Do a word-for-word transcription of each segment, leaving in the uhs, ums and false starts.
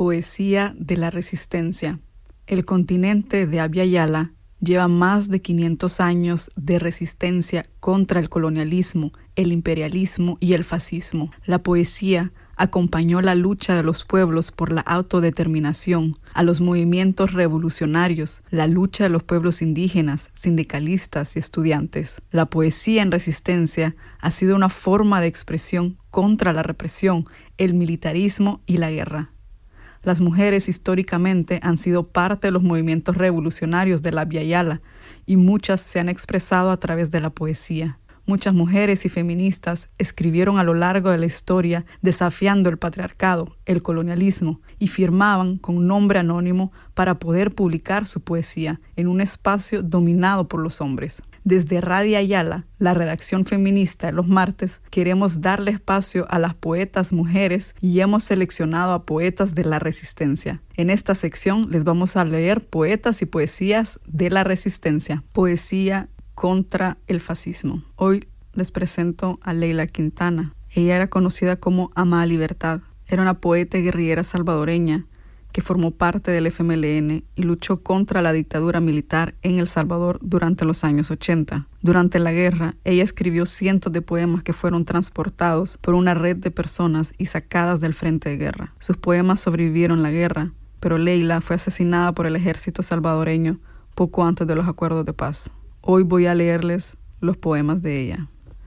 Poesía de la resistencia. El continente de Abya Yala lleva más de quinientos años de resistencia contra el colonialismo, el imperialismo y el fascismo. La poesía acompañó la lucha de los pueblos por la autodeterminación, a los movimientos revolucionarios, la lucha de los pueblos indígenas, sindicalistas y estudiantes. La poesía en resistencia ha sido una forma de expresión contra la represión, el militarismo y la guerra. Las mujeres históricamente han sido parte de los movimientos revolucionarios de la Abya Yala y muchas se han expresado a través de la poesía. Muchas mujeres y feministas escribieron a lo largo de la historia desafiando el patriarcado, el colonialismo y firmaban con nombre anónimo para poder publicar su poesía en un espacio dominado por los hombres. Desde Radio Ayala, la redacción feminista de los martes, queremos darle espacio a las poetas mujeres y hemos seleccionado a poetas de la resistencia. En esta sección les vamos a leer poetas y poesías de la resistencia. Poesía contra el fascismo. Hoy les presento a Leila Quintana. Ella era conocida como Amada Libertad. Era una poeta y guerrillera salvadoreña que formó parte del F M L N y luchó contra la dictadura militar en El Salvador durante los años ochenta. Durante la guerra, ella escribió cientos de poemas que fueron transportados por una red de personas y sacadas del frente de guerra. Sus poemas sobrevivieron la guerra, pero Leila fue asesinada por el ejército salvadoreño poco antes de los acuerdos de paz. Hoy voy a leerles los poemas de ella.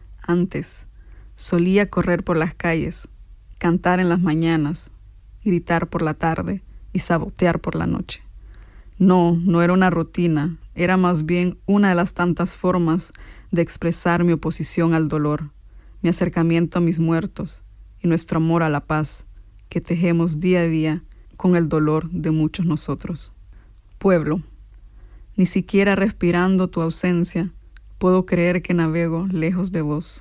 Antes, solía correr por las calles, cantar en las mañanas, gritar por la tarde y sabotear por la noche. No, no era una rutina, era más bien una de las tantas formas de expresar mi oposición al dolor, mi acercamiento a mis muertos y nuestro amor a la paz que tejemos día a día con el dolor de muchos nosotros. Pueblo, ni siquiera respirando tu ausencia puedo creer que navego lejos de vos.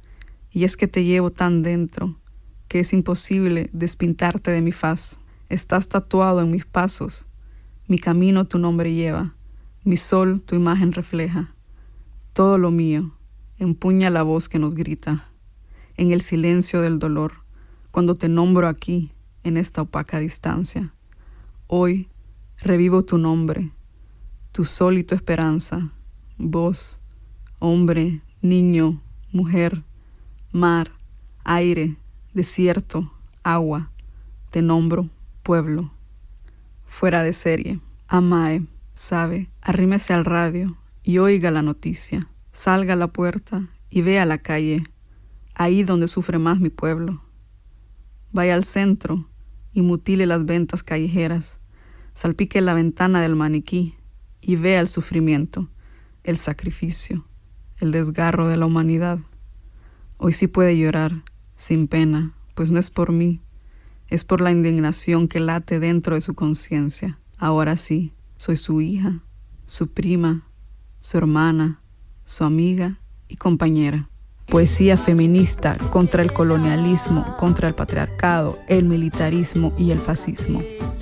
Y es que te llevo tan dentro que es imposible despintarte de mi faz. Estás tatuado en mis pasos, mi camino tu nombre lleva, mi sol tu imagen refleja. Todo lo mío empuña la voz que nos grita, en el silencio del dolor, cuando te nombro aquí, en esta opaca distancia. Hoy revivo tu nombre, tu sol y tu esperanza, voz, hombre, niño, mujer, mar, aire, desierto, agua, te nombro pueblo. Fuera de serie. Amae, sabe, arrímese al radio y oiga la noticia. Salga a la puerta y vea la calle, ahí donde sufre más mi pueblo. Vaya al centro y mutile las ventas callejeras. Salpique la ventana del maniquí y vea el sufrimiento, el sacrificio, el desgarro de la humanidad. Hoy sí puede llorar, sin pena, pues no es por mí, es por la indignación que late dentro de su conciencia. Ahora sí, soy su hija, su prima, su hermana, su amiga y compañera. Poesía feminista contra el colonialismo, contra el patriarcado, el militarismo y el fascismo.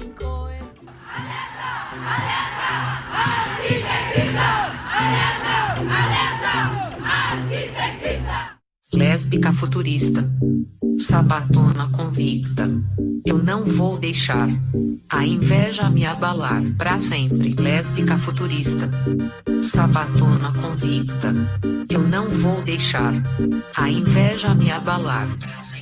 Lésbica futurista, sabatona convicta. Eu não vou deixar a inveja me abalar pra sempre. Lésbica futurista, sabatona convicta. Eu não vou deixar a inveja me abalar.